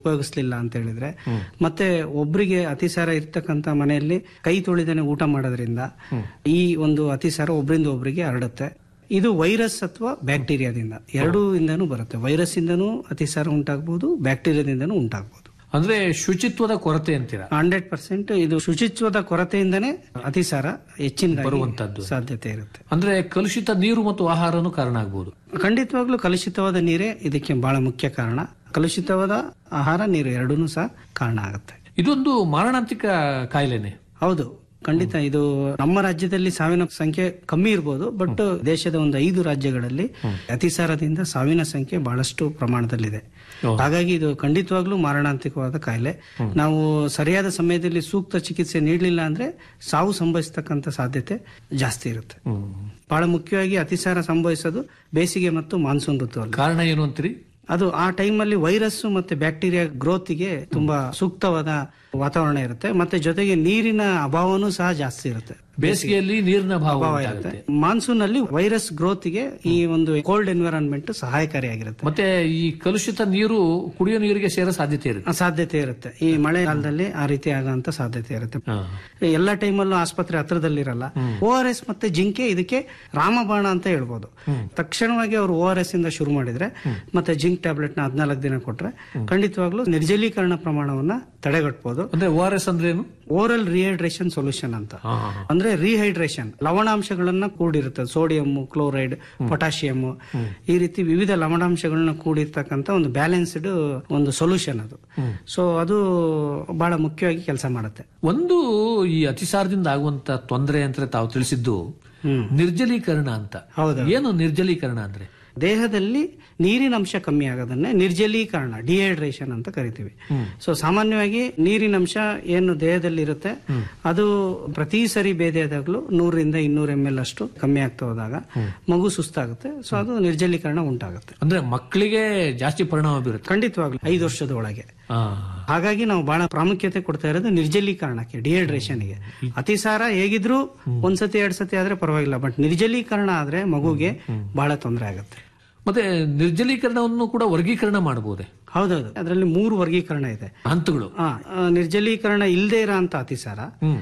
ಉಪಯೋಗಿಸ್ಲಿಲ್ಲ ಅಂತ ಹೇಳಿದ್ರೆ, ಮತ್ತೆ ಒಬ್ರಿಗೆ ಅತಿಸಾರ ಇರ್ತಕ್ಕಂತ ಮನೆಯಲ್ಲಿ ಕೈ ತೊಳಿದೇನೆ ಊಟ ಮಾಡೋದ್ರಿಂದ ಈ ಒಂದು ಅತಿಸಾರ ಒಬ್ರಿಂದ ಒಬ್ರಿಗೆ ಹರಡುತ್ತೆ. ಇದು ವೈರಸ್ ಅಥವಾ ಬ್ಯಾಕ್ಟೀರಿಯಾದಿಂದ ಎರಡೂ ಇಂದನೂ ಬರುತ್ತೆ. ವೈರಸ್ ಇಂದನೂ ಅತಿಸಾರ ಉಂಟಾಗಬಹುದು, ಬ್ಯಾಕ್ಟೀರಿಯಾದಿಂದನೂ ಉಂಟಾಗಬಹುದು. ಅಂದ್ರೆ ಶುಚಿತ್ವದ ಕೊರತೆ ಅಂತೀರಾ? 100% ಇದು ಶುಚಿತ್ವದ ಕೊರತೆಯಿಂದನೇ ಅತಿಸಾರ ಹೆಚ್ಚಿನ ಬರುವಂತದ್ದು ಸಾಧ್ಯತೆ ಇರುತ್ತೆ. ಅಂದ್ರೆ ಕಲುಷಿತ ನೀರು ಮತ್ತು ಆಹಾರನೂ ಕಾರಣ ಆಗಬಹುದು. ಖಂಡಿತವಾಗ್ಲೂ ಕಲುಷಿತವಾದ ನೀರೇ ಇದಕ್ಕೆ ಬಹಳ ಮುಖ್ಯ ಕಾರಣ. ಕಲುಷಿತವಾದ ಆಹಾರ, ನೀರು ಎರಡೂ ಸಹ ಕಾರಣ ಆಗುತ್ತೆ. ಇದೊಂದು ಮಾರಣಾಂತಿಕ ಕಾಯಿಲೆನೆ. ಹೌದು, ಖಂಡಿತ. ಇದು ನಮ್ಮ ರಾಜ್ಯದಲ್ಲಿ ಸಾವಿನ ಸಂಖ್ಯೆ ಕಮ್ಮಿ ಇರಬಹುದು, ಬಟ್ ದೇಶದ ಒಂದು 5 ರಾಜ್ಯಗಳಲ್ಲಿ ಅತಿಸಾರದಿಂದ ಸಾವಿನ ಸಂಖ್ಯೆ ಬಹಳಷ್ಟು ಪ್ರಮಾಣದಲ್ಲಿದೆ. ಹಾಗಾಗಿ ಇದು ಖಂಡಿತವಾಗ್ಲೂ ಮಾರಣಾಂತಿಕವಾದ ಕಾಯಿಲೆ. ನಾವು ಸರಿಯಾದ ಸಮಯದಲ್ಲಿ ಸೂಕ್ತ ಚಿಕಿತ್ಸೆ ನೀಡಲಿಲ್ಲ ಅಂದ್ರೆ ಸಾವು ಸಂಭವಿಸತಕ್ಕಂತ ಸಾಧ್ಯತೆ ಜಾಸ್ತಿ ಇರುತ್ತೆ. ಬಹಳ ಮುಖ್ಯವಾಗಿ ಅತಿಸಾರ ಸಂಭವಿಸೋದು ಬೇಸಿಗೆ ಮತ್ತು ಮಾನ್ಸೂನ್ ಋತುವಲ್ಲಿ. ಕಾರಣ ಏನು ಅಂತೀರಿ? ಅದು ಆ ಟೈಮಲ್ಲಿ ವೈರಸ್ ಮತ್ತೆ ಬ್ಯಾಕ್ಟೀರಿಯಾ ಗ್ರೋತ್ಗೆ ತುಂಬಾ ಸೂಕ್ತವಾದ ವಾತಾವರಣ ಇರುತ್ತೆ. ಮತ್ತೆ ಜೊತೆಗೆ ನೀರಿನ ಅಭಾವನೂ ಸಹ ಜಾಸ್ತಿ ಇರುತ್ತೆ. ಬೇಸಿಗೆಯಲ್ಲಿ ನೀರಿನ ಅಭಾವ ಇರುತ್ತೆ. ಮಾನ್ಸೂನ್ ಅಲ್ಲಿ ವೈರಸ್ ಗ್ರೋತ್ಗೆ ಈ ಒಂದು ಕೋಲ್ಡ್ ಎನ್ವಿರಾನ್ಮೆಂಟ್ ಸಹಾಯಕಾರಿಯಾಗಿರುತ್ತೆ. ಮತ್ತೆ ಈ ಕಲುಷಿತ ನೀರು ಕುಡಿಯೋ ನೀರಿಗೆ ಸೇರೋ ಸಾಧ್ಯತೆ ಇರುತ್ತೆ. ಈ ಮಳೆಗಾಲದಲ್ಲಿ ಆ ರೀತಿ ಆಗುವಂತ ಸಾಧ್ಯತೆ ಇರುತ್ತೆ. ಎಲ್ಲಾ ಟೈಮಲ್ಲೂ ಆಸ್ಪತ್ರೆ ಹತ್ರದಲ್ಲಿರಲ್ಲ. ORS ಮತ್ತೆ ಜಿಂಕೆ ಇದಕ್ಕೆ ರಾಮಬಾಣ ಅಂತ ಹೇಳ್ಬೋದು. ತಕ್ಷಣವಾಗಿ ಅವರು ORS ಇಂದ ಶುರು ಮಾಡಿದ್ರೆ ಮತ್ತೆ ಜಿಂಕ್ ಟ್ಯಾಬ್ಲೆಟ್ ನ 14 ದಿನ ಕೊಟ್ರೆ ಖಂಡಿತವಾಗ್ಲೂ ನಿರ್ಜಲೀಕರಣ ಪ್ರಮಾಣವನ್ನ ತಡೆಗಟ್ಟಬಹುದು. ಅಂದ್ರೆ ORS ಅಂದ್ರೆ ಏನು? ಓರಲ್ ರಿಹೈಡ್ರೇಷನ್ ಸೊಲ್ಯೂಷನ್ ಅಂತ. ಅಂದ್ರೆ ರಿಹೈಡ್ರೇಷನ್ ಲವಣಾಂಶಗಳನ್ನ ಕೂಡಿರುತ್ತೆ. ಸೋಡಿಯಂ, ಕ್ಲೋರೈಡ್, ಪೊಟ್ಯಾಷಿಯಂ, ಈ ರೀತಿ ವಿವಿಧ ಲವಣಾಂಶಗಳನ್ನ ಕೂಡಿರ್ತಕ್ಕಂಥ ಒಂದು ಬ್ಯಾಲೆನ್ಸ್ಡ್ ಒಂದು ಸೊಲ್ಯೂಷನ್ ಅದು. ಸೊ ಅದು ಬಹಳ ಮುಖ್ಯವಾಗಿ ಕೆಲಸ ಮಾಡುತ್ತೆ. ಒಂದು ಈ ಅತಿಸಾರದಿಂದ ಆಗುವಂತ ತೊಂದರೆ ಅಂತ ತಾವು ತಿಳಿಸಿದ್ದು ನಿರ್ಜಲೀಕರಣ ಅಂತ. ಏನು ನಿರ್ಜಲೀಕರಣ ಅಂದ್ರೆ? ದೇಹದಲ್ಲಿ ನೀರಿನ ಅಂಶ ಕಮ್ಮಿ ಆಗೋದನ್ನೇ ನಿರ್ಜಲೀಕರಣ, ಡಿಹೈಡ್ರೇಷನ್ ಅಂತ ಕರಿತೀವಿ. ಸೊ ಸಾಮಾನ್ಯವಾಗಿ ನೀರಿನ ಅಂಶ ಏನು ದೇಹದಲ್ಲಿ ಇರುತ್ತೆ ಅದು ಪ್ರತಿ ಸರಿ ಬೇದೆಯಾದಾಗ್ಲೂ 100 ರಿಂದ 200 ml ಅಷ್ಟು ಕಮ್ಮಿ ಆಗ್ತಾ ಹೋದಾಗ ಮಗು ಸುಸ್ತಾಗುತ್ತೆ. ಸೊ ಅದು ನಿರ್ಜಲೀಕರಣ ಉಂಟಾಗುತ್ತೆ. ಅಂದ್ರೆ ಮಕ್ಕಳಿಗೆ ಜಾಸ್ತಿ ಪರಿಣಾಮ ಬೀರುತ್ತೆ. ಖಂಡಿತವಾಗ್ಲು 5 ವರ್ಷದ ಒಳಗೆ. ಹಾಗಾಗಿ ನಾವು ಬಹಳ ಪ್ರಾಮುಖ್ಯತೆ ಕೊಡ್ತಾ ಇರೋದು ನಿರ್ಜಲೀಕರಣಕ್ಕೆ, ಡಿಹೈಡ್ರೇಷನ್ಗೆ. ಅತಿಸಾರ ಹೇಗಿದ್ರು 1 ಸತಿ 2 ಸತಿ ಆದ್ರೆ ಪರವಾಗಿಲ್ಲ, ಬಟ್ ನಿರ್ಜಲೀಕರಣ ಆದ್ರೆ ಮಗುಗೆ ಬಹಳ ತೊಂದರೆ ಆಗುತ್ತೆ. ಮತ್ತೆ ನಿರ್ಜಲೀಕರಣವನ್ನು ಕೂಡ ವರ್ಗೀಕರಣ ಮಾಡಬಹುದೇ? ಹೌದೌದು, ಅದರಲ್ಲಿ 3 ವರ್ಗೀಕರಣ ಇದೆ, ಹಂತಗಳು. ನಿರ್ಜಲೀಕರಣ ಇಲ್ಲದೆ ಇರೋ ಅಂತ ಅತಿಸಾರ,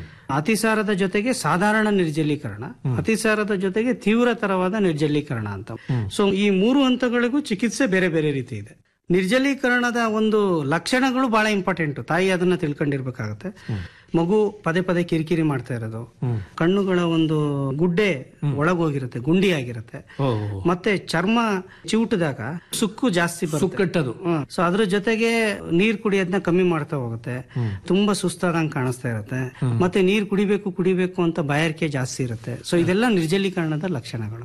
ಅತಿಸಾರದ ಜೊತೆಗೆ ಸಾಧಾರಣ ನಿರ್ಜಲೀಕರಣ, ಅತಿಸಾರದ ಜೊತೆಗೆ ತೀವ್ರತರವಾದ ನಿರ್ಜಲೀಕರಣ ಅಂತ. ಸೊ ಈ 3 ಹಂತಗಳಿಗೂ ಚಿಕಿತ್ಸೆ ಬೇರೆ ಬೇರೆ ರೀತಿ ಇದೆ. ನಿರ್ಜಲೀಕರಣದ ಒಂದು ಲಕ್ಷಣಗಳು ಬಹಳ ಇಂಪಾರ್ಟೆಂಟ್. ತಾಯಿ ಅದನ್ನ ತಿಳ್ಕೊಂಡಿರ್ಬೇಕಾಗತ್ತೆ. ಮಗು ಪದೇ ಪದೇ ಕಿರಿಕಿರಿ ಮಾಡ್ತಾ ಇರೋದು, ಕಣ್ಣುಗಳ ಒಂದು ಗುಡ್ಡೆ ಒಳಗೋಗಿರುತ್ತೆ, ಗುಂಡಿ ಆಗಿರುತ್ತೆ, ಮತ್ತೆ ಚರ್ಮ ಚಿವುಟಿದಾಗ ಸುಕ್ಕು ಜಾಸ್ತಿ ಸುಕ್ಕಟ್ಟದು. ಸೊ ಅದ್ರ ಜೊತೆಗೆ ನೀರ್ ಕುಡಿಯೋದನ್ನ ಕಮ್ಮಿ ಮಾಡ್ತಾ ಹೋಗುತ್ತೆ, ತುಂಬಾ ಸುಸ್ತಾದಂಗ್ ಕಾಣಿಸ್ತಾ ಇರುತ್ತೆ, ಮತ್ತೆ ನೀರ್ ಕುಡಿಬೇಕು ಅಂತ ಬಾಯಾರಿಕೆ ಜಾಸ್ತಿ ಇರುತ್ತೆ. ಸೊ ಇದೆಲ್ಲ ನಿರ್ಜಲೀಕರಣದ ಲಕ್ಷಣಗಳು.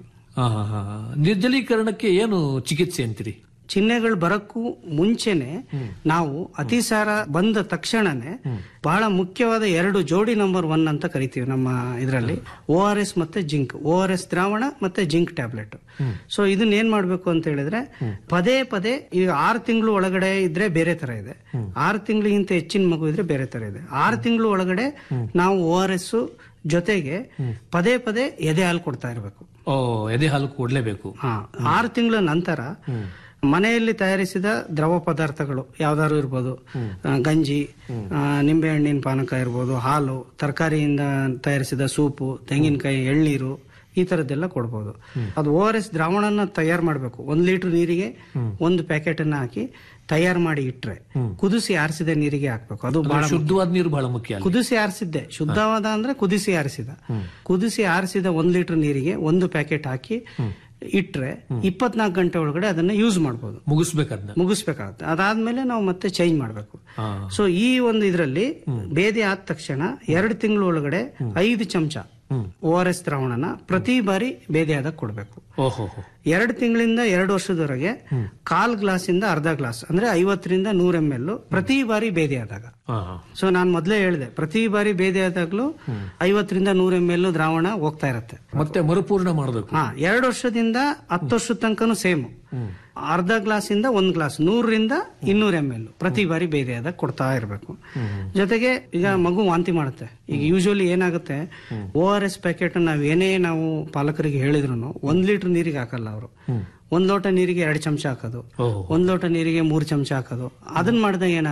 ನಿರ್ಜಲೀಕರಣಕ್ಕೆ ಏನು ಚಿಕಿತ್ಸೆ ಅಂತೀರಿ? ಚಿಹ್ನೆಗಳು ಬರಕ್ಕೂ ಮುಂಚೆನೆ ನಾವು ಅತಿಸಾರ ಬಂದ ತಕ್ಷಣನೇ ಬಹಳ ಮುಖ್ಯವಾದ 2 ಜೋಡಿ ನಂಬರ್ 1 ಅಂತ ಕರಿತೀವಿ ನಮ್ಮ ಇದರಲ್ಲಿ, ORS ಮತ್ತೆ ಜಿಂಕ್. ORS ದ್ರಾವಣ ಮತ್ತೆ ಜಿಂಕ್ ಟ್ಯಾಬ್ಲೆಟ್. ಸೊ ಇದನ್ನ ಏನ್ ಮಾಡ್ಬೇಕು ಅಂತ ಹೇಳಿದ್ರೆ ಪದೇ ಪದೇ, ಈಗ 6 ತಿಂಗಳು ಒಳಗಡೆ ಇದ್ರೆ ಬೇರೆ ತರ ಇದೆ, 6 ತಿಂಗಳಿಗಿಂತ ಹೆಚ್ಚಿನ ಮಗು ಇದ್ರೆ ಬೇರೆ ತರ ಇದೆ. 6 ತಿಂಗಳು ಒಳಗಡೆ ನಾವು ORS ಜೊತೆಗೆ ಪದೇ ಪದೇ ಎದೆ ಹಾಲು ಕೊಡ್ತಾ ಇರಬೇಕು. ಎದೆ ಹಾಲು ಕೊಡ್ಲೇಬೇಕು. 6 ತಿಂಗಳ ನಂತರ ಮನೆಯಲ್ಲಿ ತಯಾರಿಸಿದ ದ್ರವ ಪದಾರ್ಥಗಳು ಯಾವ್ದಾದ್ರು ಇರ್ಬೋದು, ಗಂಜಿ, ನಿಂಬೆಹಣ್ಣಿನ ಪಾನಕ ಇರ್ಬೋದು, ಹಾಲು, ತರಕಾರಿಯಿಂದ ತಯಾರಿಸಿದ ಸೂಪು, ತೆಂಗಿನಕಾಯಿ, ಎಳ್ನೀರು, ಈ ತರದ್ದೆಲ್ಲ ಕೊಡ್ಬೋದು. ಅದು ORS ದ್ರಾವಣನ ತಯಾರು ಮಾಡಬೇಕು. 1 ಲೀಟರ್ ನೀರಿಗೆ 1 ಪ್ಯಾಕೆಟ್ ಅನ್ನ ಹಾಕಿ ತಯಾರು ಮಾಡಿ ಇಟ್ರೆ ಕುದಿಸಿ ಆರಿಸಿದ ನೀರಿಗೆ ಹಾಕ್ಬೇಕು. ಅದು ಬಹಳ ಶುದ್ಧವಾದ ನೀರು ಬಹಳ ಮುಖ್ಯ. ಕುದಿಸಿ ಆರಿಸಿದ್ದೆ, ಶುದ್ಧವಾದ ಅಂದ್ರೆ ಕುದಿಸಿ ಆರಿಸಿದ 1 ಲೀಟರ್ ನೀರಿಗೆ 1 ಪ್ಯಾಕೆಟ್ ಹಾಕಿ ಇಟ್ರೆ 24 ಗಂಟೆ ಒಳಗಡೆ ಅದನ್ನ ಯೂಸ್ ಮಾಡಬಹುದು, ಮುಗಿಸ್ಬೇಕಾಗುತ್ತೆ. ಅದಾದ್ಮೇಲೆ ನಾವು ಮತ್ತೆ ಚೇಂಜ್ ಮಾಡಬೇಕು. ಸೊ ಈ ಒಂದು ಇದರಲ್ಲಿ ಬೇದಿ ಆದ ತಕ್ಷಣ 2 ತಿಂಗಳ ಒಳಗಡೆ 5 ಚಮಚ ORS ದ್ರಾವಣನ ಪ್ರತಿ ಬಾರಿ ಬೇದಿ ಆದಾಗ ಕೊಡ್ಬೇಕು. 2 ತಿಂಗಳಿಂದ 2 ವರ್ಷದವರೆಗೆ 1/4 ಗ್ಲಾಸಿಂದ ಅರ್ಧ ಗ್ಲಾಸ್, ಅಂದ್ರೆ 50 ರಿಂದ 100 ml ಪ್ರತಿ ಬಾರಿ ಬೇದಿ ಆದಾಗ. ಸೊ ನಾನ್ ಮೊದ್ಲೇ ಹೇಳಿದೆ, ಪ್ರತಿ ಬಾರಿ ಬೇದಿ ಆದಾಗ್ಲೂ 50 ರಿಂದ 100 ml ದ್ರಾವಣ ಹೋಗ್ತಾ ಇರತ್ತೆ. ಮತ್ತೆ ಮರುಪೂರ್ಣ ಮಾಡಬೇಕು. 2 ವರ್ಷದಿಂದ 10 ವರ್ಷದ ತನಕನೂ ಸೇಮ್, ಅರ್ಧ ಗ್ಲಾಸ್ ಇಂದ 1 ಗ್ಲಾಸ್, 100 ರಿಂದ 200 ml ಪ್ರತಿ ಬಾರಿ ಬೇದಿ ಆದಾಗ ಕೊಡ್ತಾ ಇರಬೇಕು. ಜೊತೆಗೆ ಈಗ ಮಗು ವಾಂತಿ ಮಾಡುತ್ತೆ. ಈಗ ಯೂಶುವಲಿ ಏನಾಗುತ್ತೆ, ORS ಪ್ಯಾಕೆಟ್ ನಾವು ಪಾಲಕರಿಗೆ ಹೇಳಿದ್ರು 1 ಲೀಟರ್ ನೀರಿಗೆ ಹಾಕಲ್ಲ ಅವರು. ಒಂದ್ ಲೋಟ ನೀರಿಗೆ 2 ಚಮಚ ಹಾಕೋದು, ಓಹೋ. 1 ಲೋಟ ನೀರಿಗೆ 3 ಚಮಚ ಹಾಕೋದು. ಅದನ್ನ ಮಾಡಿದಾಗ